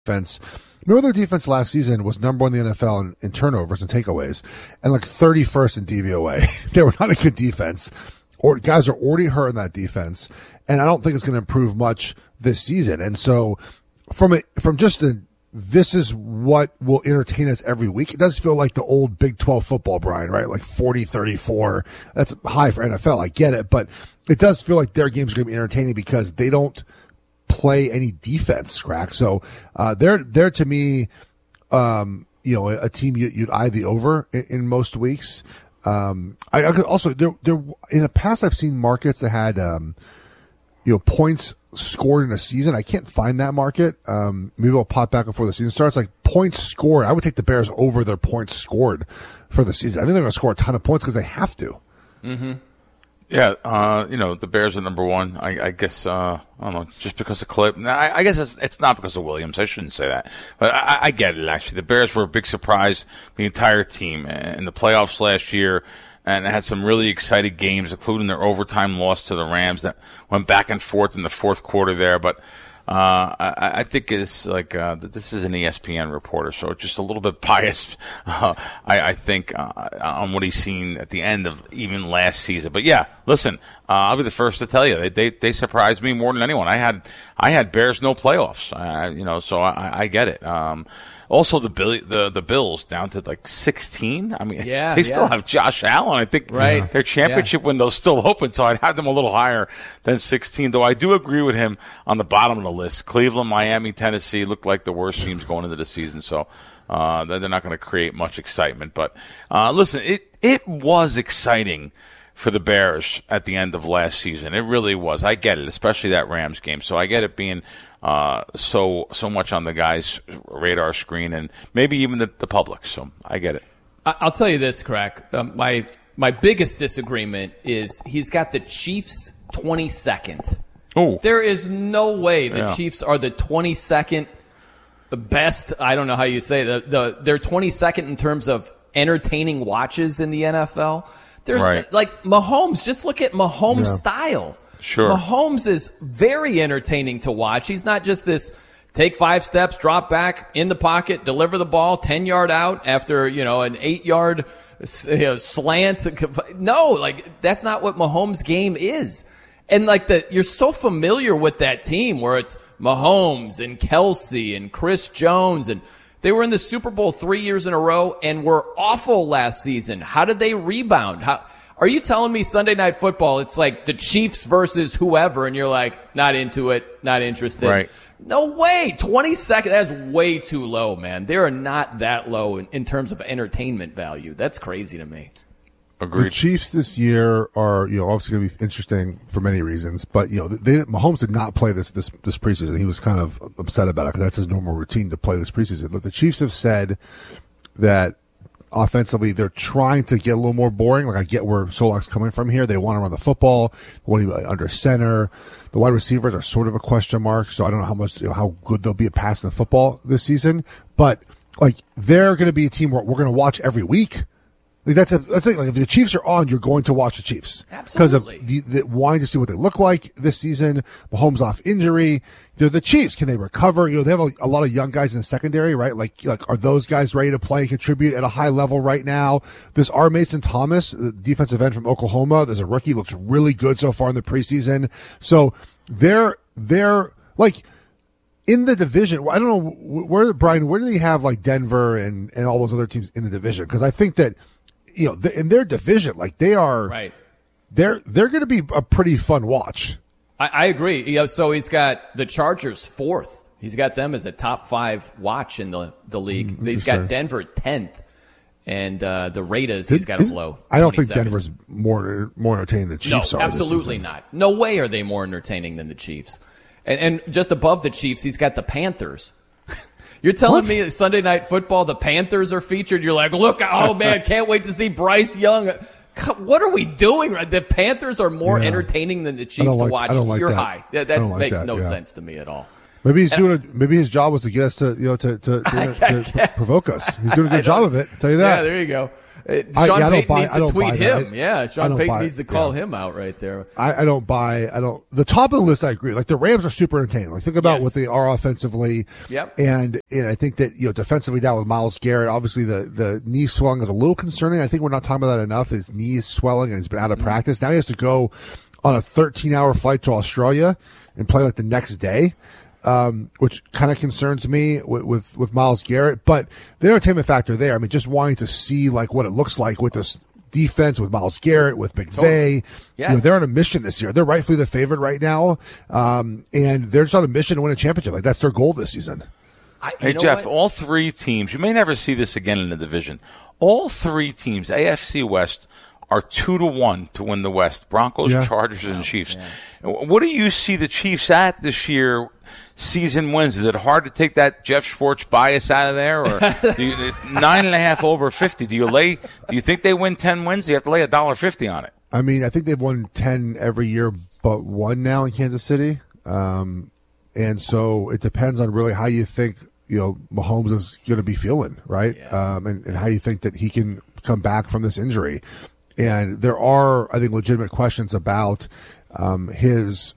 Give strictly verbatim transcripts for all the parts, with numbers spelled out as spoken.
defense. Remember their defense last season was number one in the N F L in, in turnovers and takeaways, and like thirty-first in D V O A. They were not a good defense. Or guys are already hurt in that defense, and I don't think it's going to improve much this season. And so, from a, from just a this is what will entertain us every week. It does feel like the old Big twelve football, Brian, right? Like forty thirty-four. That's high for N F L. I get it, but it does feel like their games are going to be entertaining because they don't play any defense, crack. So uh, they're they're to me, um, you know, a, a team you, you'd eye the over in, in most weeks. Um, I, I could also there there in the past I've seen markets that had um, you know, points scored in a season. I can't find that market. Um, maybe I'll pop back before the season starts. Like points scored, I would take the Bears over their points scored for the season. I think they're going to score a ton of points because they have to. Mm-hmm. Yeah, uh, you know, the Bears are number one. I, I guess, uh, I don't know, just because of Clip. No, I, I guess it's, it's not because of Williams. I shouldn't say that. But I, I get it, actually. The Bears were a big surprise, the entire team, in the playoffs last year, and had some really exciting games, including their overtime loss to the Rams that went back and forth in the fourth quarter there. But uh, I, I think it's like uh, this is an E S P N reporter, so just a little bit biased, uh, I, I think, uh, on what he's seen at the end of even last season. But yeah, listen, uh, I'll be the first to tell you they, they they surprised me more than anyone. I had I had Bears no playoffs, uh, you know, so I, I get it. Um, Also, the Bill, the the Bills down to like sixteen. I mean, yeah, they still yeah. have Josh Allen. I think right. their championship yeah. window's still open, so I'd have them a little higher than sixteen. Though I do agree with him on the bottom of the list. Cleveland, Miami, Tennessee look like the worst teams going into the season, so uh, they're not going to create much excitement. But uh, listen, it it was exciting for the Bears at the end of last season. It really was. I get it, especially that Rams game. So I get it being uh, so so much on the guys' radar screen and maybe even the, the public. So I get it. I'll tell you this, Crack. Um, my my biggest disagreement is he's got the Chiefs twenty-second. Oh, there is no way the yeah. Chiefs are the twenty-second best. I don't know how you say it. the the they're twenty-second in terms of entertaining watches in the N F L. There's right. like Mahomes. Just look at Mahomes' Yeah. style. Sure. Mahomes is very entertaining to watch. He's not just this take five steps, drop back in the pocket, deliver the ball ten yard out after, you know, an eight yard you know, slant. No, like that's not what Mahomes' game is. And like the, you're so familiar with that team where it's Mahomes and Kelsey and Chris Jones, and they were in the Super Bowl three years in a row and were awful last season. How did they rebound? How are you telling me Sunday Night Football, it's like the Chiefs versus whoever, and you're like, not into it, not interested? Right. No way. twenty-second, that's way too low, man. They are not that low in, in terms of entertainment value. That's crazy to me. Agreed. The Chiefs this year are, you know, obviously going to be interesting for many reasons, but you know, they, Mahomes did not play this this this preseason. He was kind of upset about it because that's his normal routine to play this preseason. Look, the Chiefs have said that offensively they're trying to get a little more boring. Like I get where Solak's coming from here. They want to run the football, they want to be under center. The wide receivers are sort of a question mark, so I don't know how much, you know, how good they'll be at passing the football this season. But like they're going to be a team where we're going to watch every week. Like that's a, that's like, like if the Chiefs are on, you're going to watch the Chiefs. Absolutely. Because of the, the wanting to see what they look like this season. Mahomes off injury. They're the Chiefs. Can they recover? You know, they have a, a lot of young guys in the secondary, right? Like, like, are those guys ready to play and contribute at a high level right now? There's R. Mason Thomas, the defensive end from Oklahoma. There's a rookie, looks really good so far in the preseason. So they're, they're like, in the division, I don't know where, Brian, where do they have like Denver and, and all those other teams in the division? Because I think that, you know, in their division, like they are, right. They're they're going to be a pretty fun watch. I, I agree. You know, so he's got the Chargers fourth. He's got them as a top five watch in the the league. Mm, he's got Denver tenth, and uh, the Raiders Did, he's got is, a low. I don't think twenty-seventh. Denver's more more entertaining than the Chiefs no, are. absolutely not. No way are they more entertaining than the Chiefs. And, and just above the Chiefs, he's got the Panthers. You're telling what? me that Sunday Night Football, the Panthers are featured? You're like, look, oh, man, can't wait to see Bryce Young. What are we doing? The Panthers are more yeah. entertaining than the Chiefs like, to watch. I don't like You're that. high. That, I don't that like makes that, no yeah. sense to me at all. Maybe he's and, doing. A, maybe his job was to get us to you know to to, to, to, to provoke us. He's doing a good job of it. I'll tell you that. Yeah, there you go. Uh, Sean I, yeah, Payton buy, needs to tweet him. That. Yeah, Sean Payton needs to call yeah. him out right there. I, I don't buy. I don't. The top of the list, I agree. Like the Rams are super entertaining. Like think about yes. what they are offensively. Yep. And and I think that you know defensively down with Myles Garrett, obviously the the knee swelling is a little concerning. I think we're not talking about that enough. His knee is swelling and he's been out of mm-hmm. practice. Now he has to go on a thirteen hour flight to Australia and play like the next day. Um, which kind of concerns me with, with, with Myles Garrett, but the entertainment factor there, I mean, just wanting to see like what it looks like with this defense, with Myles Garrett, with McVay. Yes. You know, they're on a mission this year. They're rightfully the favorite right now. Um, and they're just on a mission to win a championship. Like that's their goal this season. I, hey, Jeff, what? all three teams, you may never see this again in the division. All three teams, A F C West, are two to one to win the West. Broncos, yeah. Chargers, and Chiefs. Yeah. What do you see the Chiefs at this year? Season wins. Is it hard to take that Jeff Schwartz bias out of there, or do you, it's nine and a half over fifty? Do you lay? Do you think they win ten wins? Do you have to lay a dollar fifty on it? I mean, I think they've won ten every year, but one now in Kansas City, um, and so it depends on really how you think you know Mahomes is going to be feeling, right? Yeah. Um, and, and how you think that he can come back from this injury. And there are, I think, legitimate questions about um, his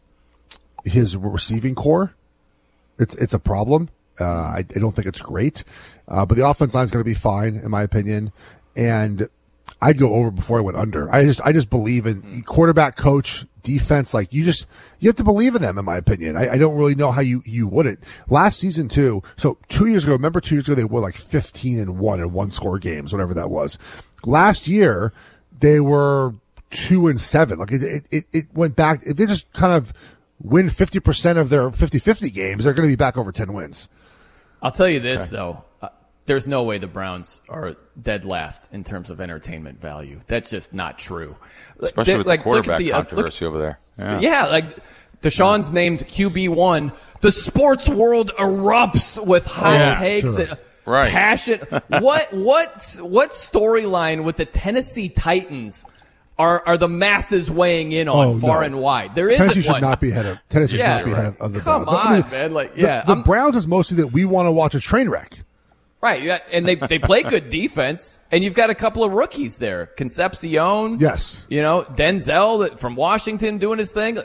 his receiving core. It's it's a problem. Uh, I, I don't think it's great, uh, but the offense line is going to be fine, in my opinion. And I'd go over before I went under. I just I just believe in quarterback, coach, defense. Like you just you have to believe in them, in my opinion. I, I don't really know how you you wouldn't. Last season too. So two years ago, remember two years ago they were like fifteen and one in one score games, whatever that was. Last year they were two and seven. Like it it it went back. If they just kind of win fifty percent of their fifty-fifty games, they're going to be back over ten wins. I'll tell you this, okay. though. Uh, there's no way the Browns are dead last in terms of entertainment value. That's just not true. Especially they, with like, the quarterback the, controversy uh, look, over there. Yeah. yeah, like Deshaun's yeah. named Q B one. The sports world erupts with hot yeah, takes sure. and right. passion. what, what, what storyline with the Tennessee Titans Are are the masses weighing in on oh, far no. and wide? There isn't Tennessee should one. not be ahead of Tennessee yeah, should not be ahead of, of the Come Browns. on, I mean, man! Like, the, yeah, the I'm, Browns is mostly that we want to watch a train wreck, right? Yeah, and they they play good defense, and you've got a couple of rookies there, Concepcion, yes, you know Denzel from Washington doing his thing,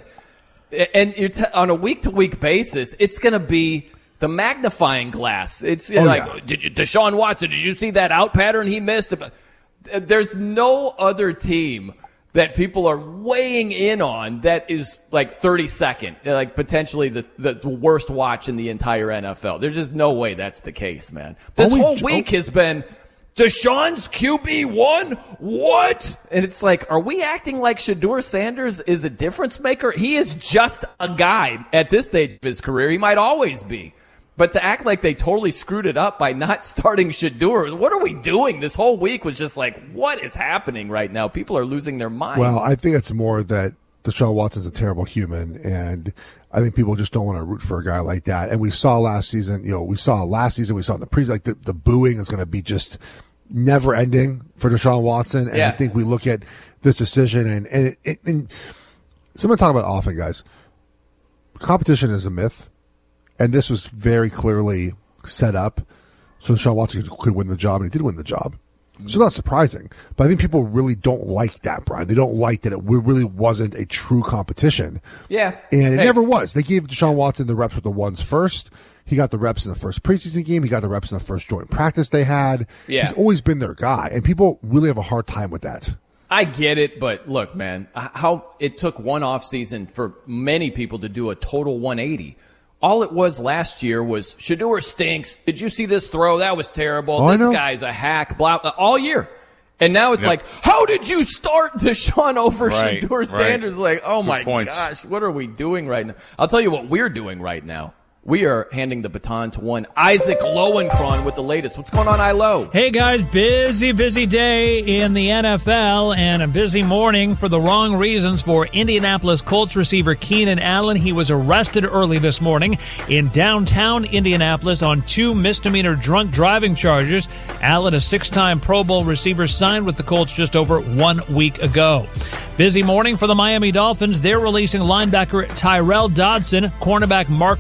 and you're t- on a week to week basis, it's going to be the magnifying glass. It's oh, like, yeah. did you, Deshaun Watson? Did you see that out pattern he missed? There's no other team that people are weighing in on that is like thirty-second, like potentially the, the worst watch in the entire N F L. There's just no way that's the case, man. This Only whole jo- week has been Deshaun's Q B one? What? And it's like, are we acting like Shedeur Sanders is a difference maker? He is just a guy at this stage of his career. He might always be. But to act like they totally screwed it up by not starting Shedeur, what are we doing? This whole week was just like, what is happening right now? People are losing their minds. Well, I think it's more that Deshaun Watson's a terrible human, and I think people just don't want to root for a guy like that. And we saw last season, you know, we saw last season, we saw in the pre, like the, the booing is going to be just never ending for Deshaun Watson. And yeah. I think we look at this decision, and and, it, it, and someone talk about often, guys. Competition is a myth. And this was very clearly set up so Deshaun Watson could, could win the job, and he did win the job. So it's not surprising. But I think people really don't like that, Brian. They don't like that it really wasn't a true competition. Yeah. And it hey. never was. They gave Deshaun Watson the reps with the ones first. He got the reps in the first preseason game. He got the reps in the first joint practice they had. Yeah. He's always been their guy. And people really have a hard time with that. I get it, but look, man, how it took one offseason for many people to do a total one eighty. All it was last year was Shedeur stinks. Did you see this throw? That was terrible. Oh, this guy's a hack. Blah, blah, all year. And now it's yep. like, how did you start Deshaun over right, Shedeur Sanders? Right. Like, oh Good my points. gosh, what are we doing right now? I'll tell you what we're doing right now. We are handing the baton to one Isaac Lowenkron with the latest. What's going on, Ilo? Hey, guys. Busy, busy day in the N F L and a busy morning for the wrong reasons for Indianapolis Colts receiver Keenan Allen. He was arrested early this morning in downtown Indianapolis on two misdemeanor drunk driving charges. Allen, a six-time Pro Bowl receiver, signed with the Colts just over one week ago. Busy morning for the Miami Dolphins. They're releasing linebacker Tyrell Dodson, cornerback Marco Wilson,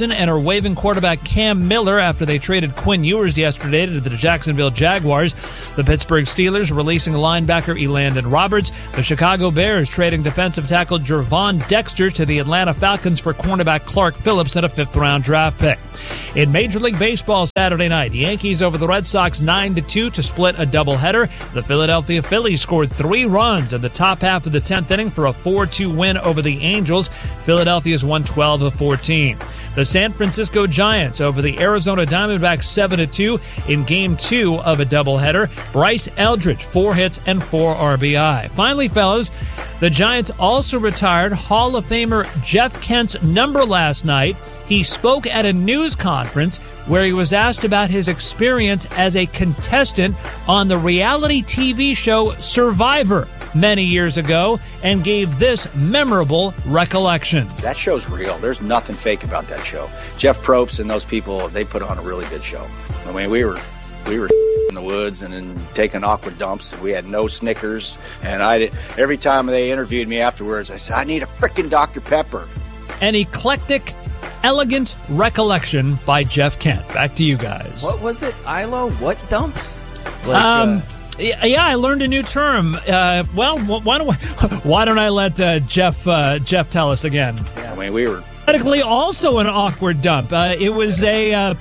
Wilson and are waiving quarterback Cam Miller after they traded Quinn Ewers yesterday to the Jacksonville Jaguars. The Pittsburgh Steelers releasing linebacker Elandon Roberts. The Chicago Bears trading defensive tackle Gervon Dexter to the Atlanta Falcons for cornerback Clark Phillips and a fifth-round draft pick. In Major League Baseball Saturday night, the Yankees over the Red Sox nine to two to split a doubleheader. The Philadelphia Phillies scored three runs in the top half of the tenth inning for a four two win over the Angels. Philadelphia's won twelve of fourteen. The San Francisco Giants over the Arizona Diamondbacks seven to two in Game two of a doubleheader. Bryce Eldridge, four hits and four R B I. Finally, fellas, the Giants also retired Hall of Famer Jeff Kent's number last night. He spoke at a news conference where he was asked about his experience as a contestant on the reality T V show Survivor many years ago and gave this memorable recollection. That show's real. There's nothing fake about that show. Jeff Probst and those people, they put on a really good show. I mean, we were we were in the woods and then taking awkward dumps, and we had no Snickers. And I did, every time they interviewed me afterwards, I said, I need a frickin' Doctor Pepper. An eclectic, elegant recollection by Jeff Kent. Back to you guys. What was it, Ilo? What dumps? Like, um, uh, yeah, I learned a new term. Uh, well, why don't why don't I let uh, Jeff uh, Jeff tell us again? I mean, we were Technically, also an awkward dump. Uh, it was a. Uh,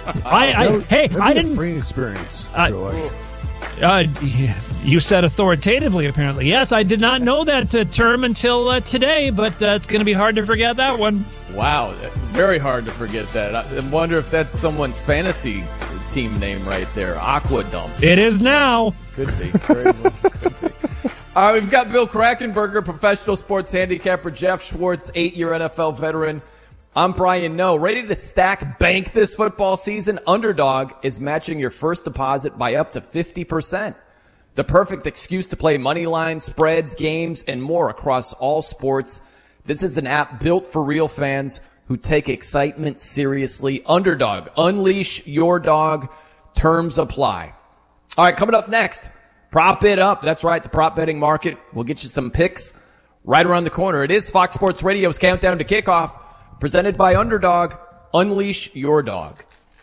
I, I was, hey, I didn't. A free experience. Uh, Really. Uh, you said authoritatively, apparently. Yes, I did not know that uh, term until uh, today, but uh, it's going to be hard to forget that one. Wow, very hard to forget that. I wonder if that's someone's fantasy team name right there. Aqua Dumps. It is now. Could be. Very well. Could be. All right, we've got Bill Krackomberger, professional sports handicapper, Jeff Schwartz, eight-year N F L veteran. I'm Brian Noe. Ready to stack bank this football season? Underdog is matching your first deposit by up to fifty percent. The perfect excuse to play money lines, spreads, games, and more across all sports. This is an app built for real fans who take excitement seriously. Underdog. Unleash your dog. Terms apply. All right, coming up next, prop it up. That's right, the prop betting market. We'll get you some picks right around the corner. It is Fox Sports Radio's Countdown to Kickoff, presented by Underdog. Unleash your dog.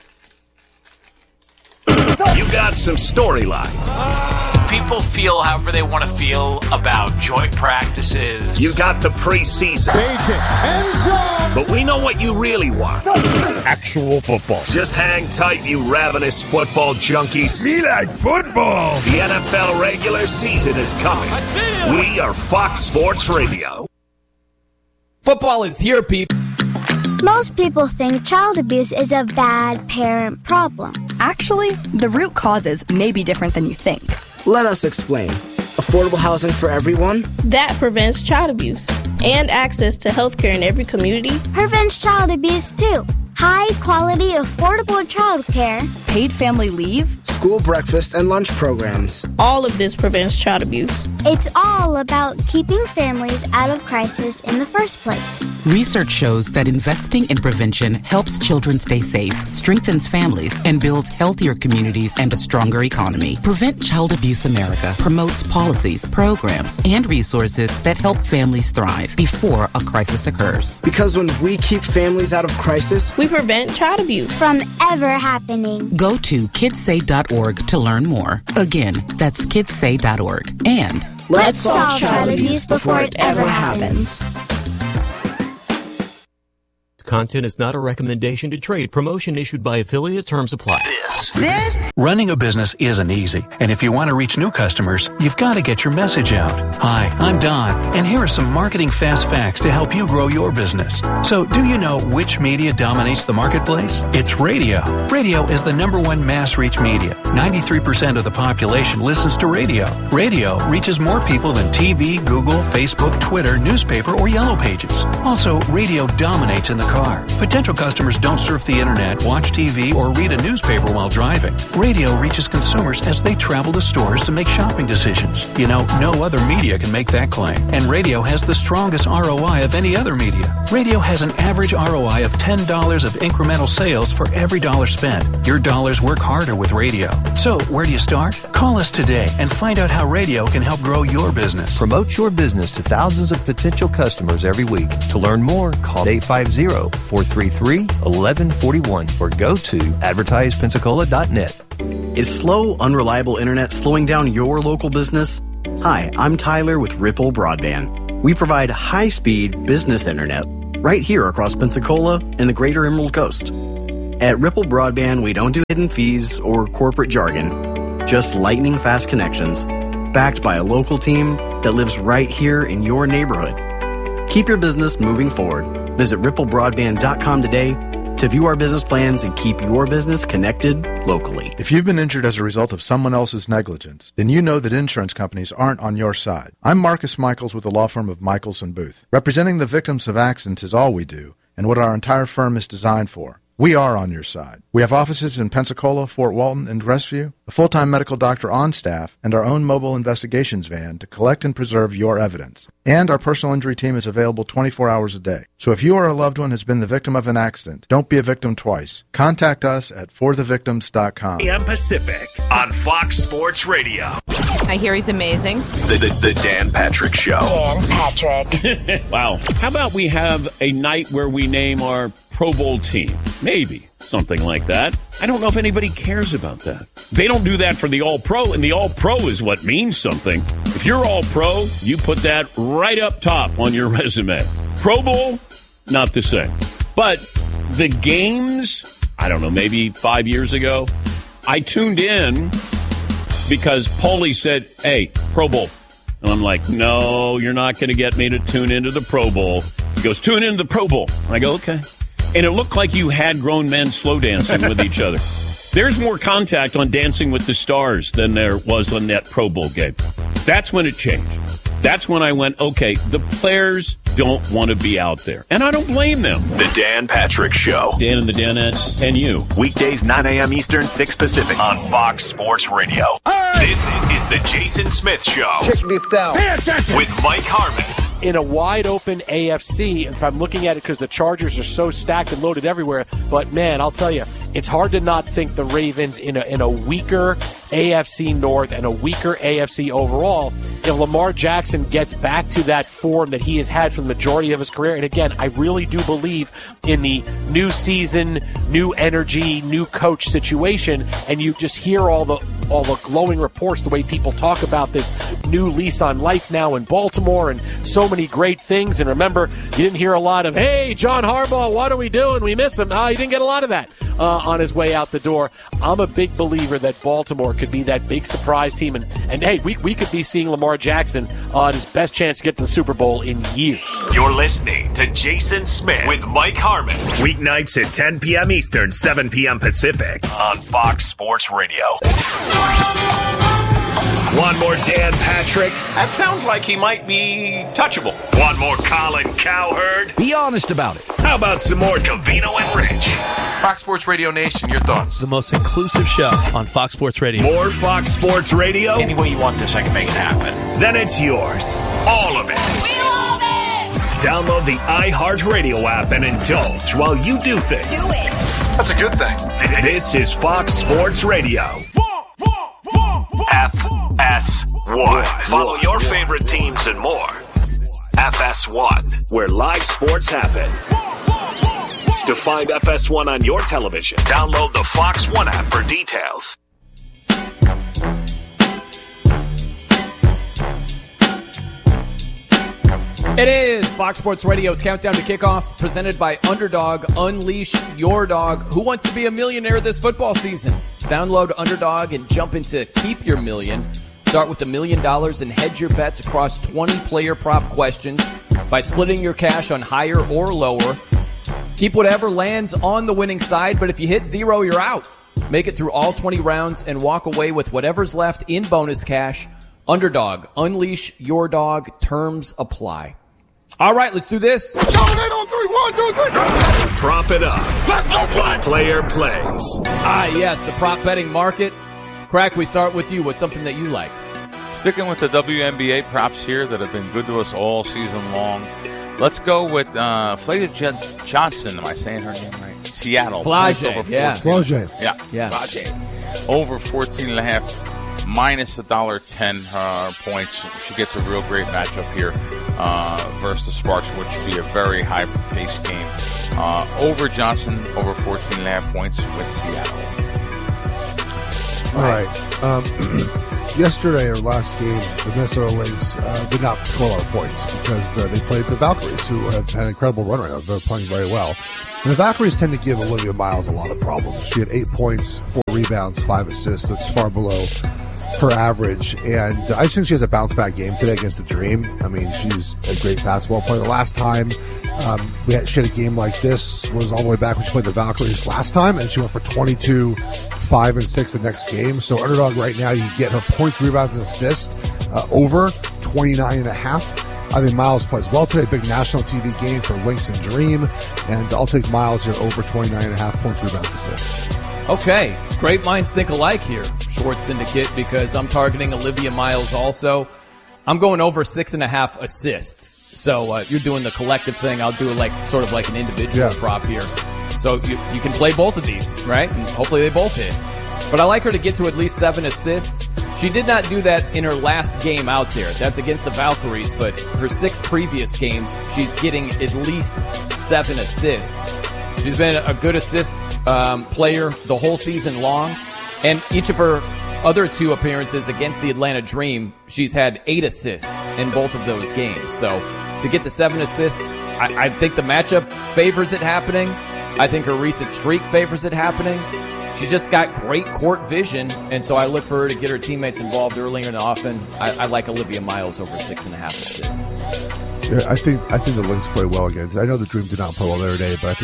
You got some storylines. People feel however they want to feel about joint practices. You got the preseason. But we know what you really want. Actual football. Just hang tight, you ravenous football junkies. We like football. The N F L regular season is coming. We are Fox Sports Radio. Football is here, people. Most people think child abuse is a bad parent problem. Actually, the root causes may be different than you think. Let us explain. Affordable housing for everyone? That prevents child abuse. And access to health care in every community. Prevents child abuse, too. High-quality, affordable child care. Paid family leave. School breakfast and lunch programs. All of this prevents child abuse. It's all about keeping families out of crisis in the first place. Research shows that investing in prevention helps children stay safe, strengthens families, and builds healthier communities and a stronger economy. Prevent Child Abuse America promotes policies, programs, and resources that help families thrive before a crisis occurs. Because when we keep families out of crisis, we prevent child abuse from ever happening. Go to kids say dot org to learn more. Again, that's kids say dot org. And let's solve child abuse before it ever happens. Content is not a recommendation to trade. Promotion issued by affiliate. Terms apply. This. This. Running a business isn't easy. And if you want to reach new customers, you've got to get your message out. Hi, I'm Don, and here are some marketing fast facts to help you grow your business. So, do you know which media dominates the marketplace? It's radio. Radio is the number one mass reach media. ninety-three percent of the population listens to radio. Radio reaches more people than T V, Google, Facebook, Twitter, newspaper, or Yellow Pages. Also, radio dominates in the car. Potential customers don't surf the internet, watch T V, or read a newspaper while driving. Radio reaches consumers as they travel to stores to make shopping decisions. You know, no other media can make that claim. And radio has the strongest R O I of any other media. Radio has an average R O I of ten dollars of incremental sales for every dollar spent. Your dollars work harder with radio. So, where do you start? Call us today and find out how radio can help grow your business. Promote your business to thousands of potential customers every week. To learn more, call eight five zero, Pensacola, four three three, one one four one, or go to advertise pensacola dot net. Is slow, unreliable internet slowing down your local business? Hi, I'm Tyler with Ripple Broadband. We provide high-speed business internet right here across Pensacola and the greater Emerald Coast. At Ripple Broadband, we don't do hidden fees or corporate jargon, just lightning-fast connections, backed by a local team that lives right here in your neighborhood. Keep your business moving forward. Visit ripple broadband dot com today to view our business plans and keep your business connected locally. If you've been injured as a result of someone else's negligence, then you know that insurance companies aren't on your side. I'm Marcus Michaels with the law firm of Michaels and Booth. Representing the victims of accidents is all we do, and what our entire firm is designed for. We are on your side. We have offices in Pensacola, Fort Walton, and Crestview, a full-time medical doctor on staff, and our own mobile investigations van to collect and preserve your evidence. And our personal injury team is available twenty-four hours a day. So if you or a loved one has been the victim of an accident, don't be a victim twice. Contact us at for the victims dot com. A M Pacific on Fox Sports Radio. I hear he's amazing. The, the, the Dan Patrick Show. Dan Patrick. Wow. How about we have a night where we name our Pro Bowl team? Maybe. Something like that. I don't know if anybody cares about that. They don't do that for the All-Pro, and the All-Pro is what means something. If you're All-Pro, you put that right up top on your resume. Pro Bowl, not the same. But the games, I don't know, maybe five years ago, I tuned in because Paulie said, hey, Pro Bowl. And I'm like, no, you're not going to get me to tune into the Pro Bowl. He goes, tune into the Pro Bowl. And I go, okay. And it looked like you had grown men slow dancing with each other. There's more contact on Dancing with the Stars than there was on that Pro Bowl game. That's when it changed. That's when I went, okay, the players don't want to be out there. And I don't blame them. The Dan Patrick Show. Dan and the Danettes and you. Weekdays, nine a.m. Eastern, six Pacific on Fox Sports Radio. Hey! This is the Jason Smith Show. Check this out. Pay attention. With Mike Harmon. In a wide-open A F C, if I'm looking at it because the Chargers are so stacked and loaded everywhere, but, man, I'll tell you, it's hard to not think the Ravens in a, in a weaker A F C North and a weaker A F C overall, if Lamar Jackson gets back to that form that he has had for the majority of his career, and again, I really do believe in the new season, new energy, new coach situation, and you just hear all the all the glowing reports, the way people talk about this new lease on life now in Baltimore and so many great things. And remember, you didn't hear a lot of, hey, John Harbaugh, what are we doing? We miss him. Oh, you didn't get a lot of that uh, on his way out the door. I'm a big believer that Baltimore could be that big surprise team. And, and hey, we, we could be seeing Lamar Jackson on uh, his best chance to get to the Super Bowl in years. You're listening to Jason Smith with Mike Harmon. Weeknights at ten p.m. Eastern, seven p.m. Pacific on Fox Sports Radio. One more Dan Patrick. That sounds like he might be touchable. One more Colin Cowherd. Be honest about it. How about some more Covino and Rich? Fox Sports Radio Nation, your thoughts? The most inclusive show on Fox Sports Radio. More Fox Sports Radio? Any way you want this, I can make it happen. Then it's yours. All of it. We love it! Download the iHeartRadio app and indulge while you do things. Do it. That's a good thing. This is Fox Sports Radio. F S one. Follow your favorite teams and more. F S one, where live sports happen. To find F S one on your television, download the Fox One app for details. It is Fox Sports Radio's Countdown to Kickoff, presented by Underdog. Unleash your dog. Who wants to be a millionaire this football season? Download Underdog and jump into Keep Your Million. Start with a million dollars and hedge your bets across twenty player prop questions by splitting your cash on higher or lower. Keep whatever lands on the winning side, but if you hit zero, you're out. Make it through all twenty rounds and walk away with whatever's left in bonus cash. Underdog. Unleash your dog. Terms apply. All right, let's do this. Prop it up. Let's go play. Player plays. Ah, yes, the prop betting market. Crack, we start with you. What's something that you like? Sticking with the W N B A props here that have been good to us all season long. Let's go with uh, Flajah Johnson. Am I saying her name right? Seattle. Flajah, yeah. Flajah. Yeah. Yeah. Flajah. Over fourteen and a half. Minus one dollar ten uh, points. She gets a real great matchup here uh, versus the Sparks, which should be a very high-paced game. Uh, over Johnson, over fourteen and a half points with Seattle. All right. Um, yesterday, or last game, the Minnesota Lynx uh, did not score a lot of points because uh, they played the Valkyries, who have had an incredible run right now. They're playing very well. And the Valkyries tend to give Olivia Miles a lot of problems. She had eight points, four rebounds, five assists. That's far below her average. And I just think she has a bounce-back game today against the Dream. I mean, she's a great basketball player. The last time um, we had, she had a game like this was all the way back when she played the Valkyries last time, and she went for twenty-two, five, and six the next game. So Underdog right now, you get her points, rebounds, and assists uh, over twenty-nine and a half. I think Miles plays well today. Big national T V game for Lynx and Dream. And I'll take Miles here over twenty-nine and a half points, rebounds, assists. Okay, great minds think alike here, Short Syndicate, because I'm targeting Olivia Miles also. I'm going over six and a half assists. So uh, you're doing the collective thing. I'll do it like sort of like an individual Yeah. prop here. So you, you can play both of these, right? And hopefully they both hit. But I like her to get to at least seven assists. She did not do that in her last game out there. That's against the Valkyries, but her six previous games, she's getting at least seven assists. She's been a good assist um, player the whole season long, and each of her other two appearances against the Atlanta Dream, she's had eight assists in both of those games. So to get to seven assists, I, I think the matchup favors it happening. I think her recent streak favors it happening. She just got great court vision, and so I look for her to get her teammates involved earlier and often. I, I like Olivia Miles over six and a half assists. Yeah, I think I think the Lynx play well again. I know the Dream did not play well the other day, but I think